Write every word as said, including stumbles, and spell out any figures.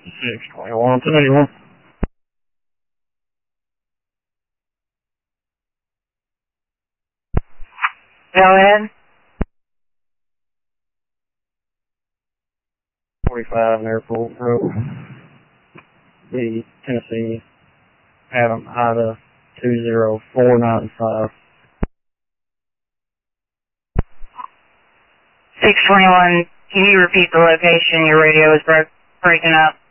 six twenty-one twenty-one. Go ahead. forty-five Airport Road. The Tennessee, Adam Ida two zero four nine five. six twenty-one, can you repeat the location? Your radio is break, breaking up.